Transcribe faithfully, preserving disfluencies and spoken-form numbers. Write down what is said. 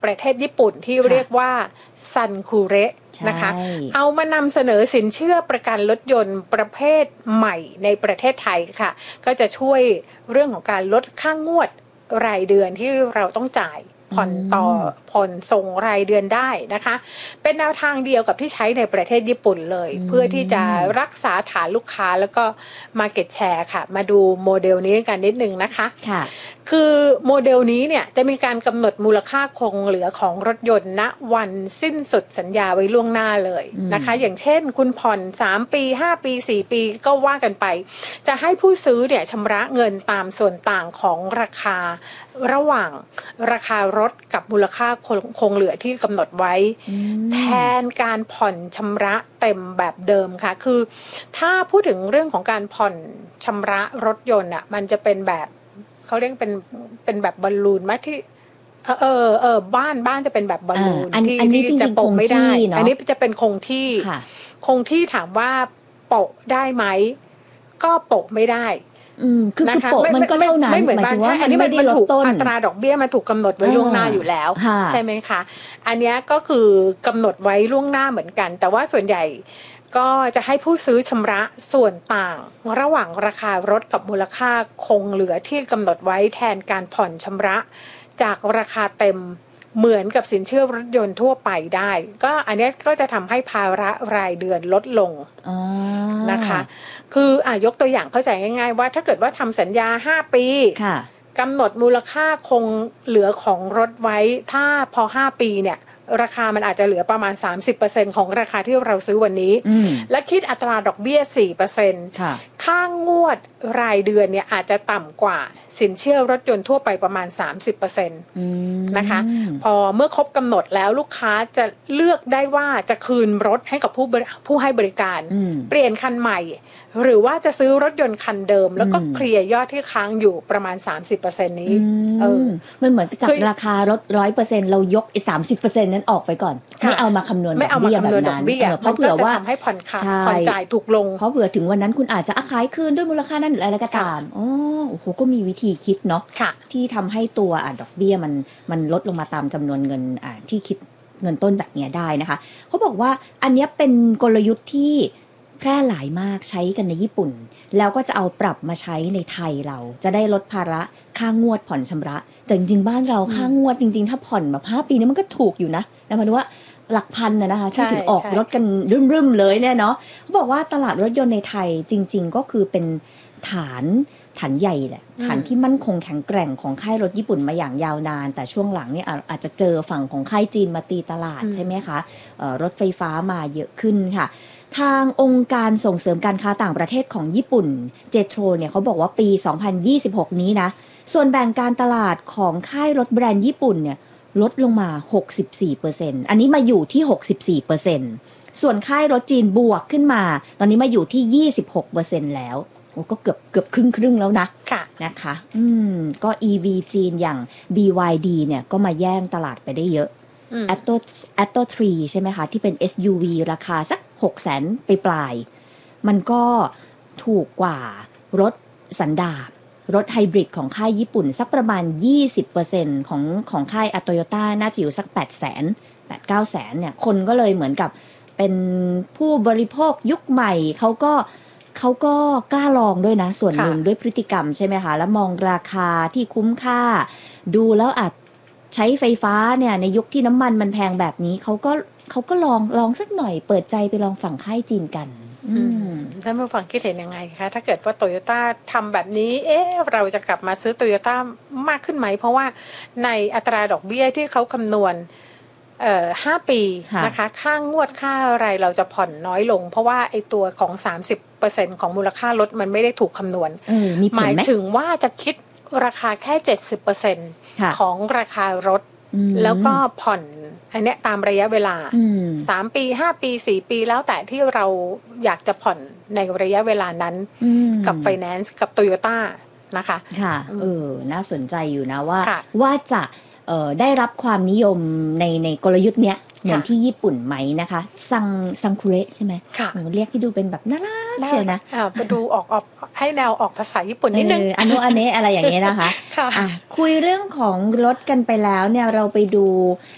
ประเทศญี่ปุ่นที่เรียกว่าซันคูเระนะคะเอามานำเสนอสินเชื่อประกันรถยนต์ประเภทใหม่ในประเทศไทยค่ะก็จะช่วยเรื่องของการลดค่างวดรายเดือนที่เราต้องจ่ายผ่อนต่อผ่อนส่งรายเดือนได้นะคะเป็นแนวทางเดียวกับที่ใช้ในประเทศญี่ปุ่นเลยเพื่อที่จะรักษาฐานลูกค้าแล้วก็ market share ค่ะมาดูโมเดลนี้กันนิดนึงนะคะค่ะคือโมเดลนี้เนี่ยจะมีการกำหนดมูลค่าคงเหลือของรถยนต์ณวันสิ้นสุดสัญญาไว้ล่วงหน้าเลยนะคะอย่างเช่นคุณผ่อนสามปีห้าปีสี่ปีก็ว่ากันไปจะให้ผู้ซื้อเนี่ยชำระเงินตามส่วนต่างของราคาระหว่างราคารถกับมูลค่าคงเหลือที่กำหนดไว้แทนการผ่อนชำระเต็มแบบเดิมค่ะคือถ้าพูดถึงเรื่องของการผ่อนชำระรถยนต์อ่ะมันจะเป็นแบบเขาเรียกเป็นเป็นแบบบอลลูนไหมที่เออเออเออบ้านบ้านจะเป็นแบบบอลลูนที่ที่จะโปะไม่ได้อันนี้จะเป็นคงที่คงที่ถามว่าโปะได้ไหมก็โปะไม่ได้อืมคือคือโปะมันก็เท่านั้นไม่เหมือนบ้านใช่อันนี้มันถูกอัตราดอกเบี้ยมันถูกกำหนดไว้ล่วงหน้าอยู่แล้วใช่ไหมคะอันนี้ก็คือกำหนดไว้ล่วงหน้าเหมือนกันแต่ว่าส่วนใหญ่ก็จะให้ผู้ซื้อชำระส่วนต่างระหว่างราคารถกับมูลค่าคงเหลือที่กำหนดไว้แทนการผ่อนชำระจากราคาเต็มเหมือนกับสินเชื่อรถยนต์ทั่วไปได้ก็อันนี้ก็จะทำให้ภาระรายเดือนลดลงนะคะคืออ่ะยกตัวอย่างเข้าใจง่ายๆว่าถ้าเกิดว่าทำสัญญาห้าปีกำหนดมูลค่าคงเหลือของรถไว้ถ้าพอห้าปีเนี่ยราคามันอาจจะเหลือประมาณ สามสิบเปอร์เซ็นต์ ของราคาที่เราซื้อวันนี้และคิดอัตราดอกเบี้ย สี่เปอร์เซ็นต์ ค่ะค่างวดรายเดือนเนี่ยอาจจะต่ำกว่าสินเชื่อรถยนต์ทั่วไปประมาณ สามสิบเปอร์เซ็นต์ นะคะพอเมื่อครบกำหนดแล้วลูกค้าจะเลือกได้ว่าจะคืนรถให้กับผู้ผู้ให้บริการเปลี่ยนคันใหม่หรือว่าจะซื้อรถยนต์คันเดิมแล้วก็เคลียร์ยอดที่ค้างอยู่ประมาณ สามสิบเปอร์เซ็นต์ นี้เออมันเหมือนจากราคารถ หนึ่งร้อยเปอร์เซ็นต์ เรายกไอ้ สามสิบเปอร์เซ็นต์ นั้นออกไปก่อนไม่เอามาคำนวณไม่เอามาคำนวณดอกเบี้ยเพราะเผื่อว่าทำให้ผ่อนคผ่อนจ่ายถูกลงเพราะเผื่อถึงวันนั้นคุณอาจจะขายคืนด้วยมูลค่านั้นหรืออะไรก็ตามอ๋อโอ้โหก็มีวิธีคิดเนาะที่ทำให้ตัวอ่ะดอกเบี้ยมันมันลดลงมาตามจำนวนเงินอ่าที่คิดเงินต้นแบบนี้ได้นะคะเขาบอกว่าอันนี้เป็นกลยุทธ์ที่แพร่หลายมากใช้กันในญี่ปุ่นแล้วก็จะเอาปรับมาใช้ในไทยเราจะได้ลดภาระค่างวดผ่อนชำระแต่จริงๆบ้านเราค่างวดจริงๆถ้าผ่อนแบบห้าปีนี่มันก็ถูกอยู่นะแต่หมายถึงว่าหลักพันนะนะคะที่ถึงออกรถกันรึมๆเลยเนี่ยเนาะเขาบอกว่าตลาดรถยนต์ในไทยจริงๆก็คือเป็นฐานฐานใหญ่แหละฐานที่มั่นคงแข็งแกร่งของค่ายรถญี่ปุ่นมาอย่างยาวนานแต่ช่วงหลังเนี่ยอาจจะเจอฝั่งของค่ายจีนมาตีตลาดใช่ไหมคะรถไฟฟ้ามาเยอะขึ้นค่ะทางองค์การส่งเสริมการค้าต่างประเทศของญี่ปุ่นเจโทรเนี่ยเขาบอกว่าปีสองพันยี่สิบหกนี้นะส่วนแบ่งการตลาดของค่ายรถแบรนด์ญี่ปุ่นเนี่ยลดลงมา หกสิบสี่เปอร์เซ็นต์ อันนี้มาอยู่ที่ หกสิบสี่เปอร์เซ็นต์ ส่วนค่ายรถจีนบวกขึ้นมาตอนนี้มาอยู่ที่ ยี่สิบหกเปอร์เซ็นต์ แล้วโอ้ก็เกือบเกือบครึ่งครึ่งแล้วนะค่ะนะคะอืมก็ อี วี จีนอย่าง บี วาย ดี เนี่ยก็มาแย่งตลาดไปได้เยอะ Atto Atto สามใช่ไหมคะที่เป็น เอส ยู วี ราคาสัก หกแสน ไปปลายมันก็ถูกกว่ารถสันดาปรถไฮบริดของค่ายญี่ปุ่นสักประมาณ ยี่สิบเปอร์เซ็นต์ ของของค่าย Toyota น่าจะอยู่สัก แปดแสน แปด เก้าแสนเนี่ยคนก็เลยเหมือนกับเป็นผู้บริโภคยุคใหม่เขาก็เขาก็กล้าลองด้วยนะส่วนหนึ่งด้วยพฤติกรรมใช่ไหมคะแล้วมองราคาที่คุ้มค่าดูแล้วอาจใช้ไฟฟ้าเนี่ยในยุคที่น้ำมันมันแพงแบบนี้เขาก็เขาก็ลองลองสักหน่อยเปิดใจไปลองฝั่งค่ายจีนกันท่านผู้ฟังคิดเห็นยังไงคะถ้าเกิดว่าโตโยต้าทำแบบนี้เอ๊ะเราจะกลับมาซื้อโตโยต้ามากขึ้นไหมเพราะว่าในอัตราดอกเบี้ยที่เขาคำนวณเอ่อห้าปีนะคะค่างวดค่าอะไรเราจะผ่อนน้อยลงเพราะว่าไอ้ตัวของ สามสิบเปอร์เซ็นต์ ของมูลค่ารถมันไม่ได้ถูกคำนวณหมายถึงว่าจะคิดราคาแค่ เจ็ดสิบเปอร์เซ็นต์ ของราคารถแล้วก็ผ่อนอันเนี้ยตามระยะเวลาสามปีห้าปีสี่ปีแล้วแต่ที่เราอยากจะผ่อนในระยะเวลานั้นกับไฟแนนซ์กับ Toyota นะคะค่ะเออน่าสนใจอยู่นะว่าว่าจะเอ่อได้รับความนิยมในในกลยุทธ์เนี้ยเหมือนที่ญี่ปุ่นไหมนะคะซังซังคุเระใช่ไหมค่ะเรียกให้ดูเป็นแบบน่ารักเชียวนะอ่าไปดูออกออกให้แนวออกภาษาญี่ปุ่นนิดนึงอนุอเนะอะไรอย่างเงี้ยนะคะค่ะคุยเรื่องของรถกันไปแล้วเนี่ยเราไปดู